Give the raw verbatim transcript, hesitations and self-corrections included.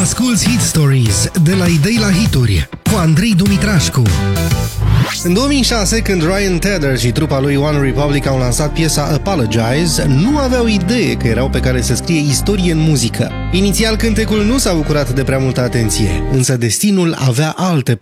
Asculți Hit Stories de la idei la hituri cu Andrei Dumitrașcu. În două mii șase, când Ryan Tedder și trupa lui One Republic au lansat piesa Apologize, nu aveau idee că erau pe care să scrie istorie în muzică. Inițial, cântecul nu s-a bucurat de prea multă atenție, însă destinul avea alte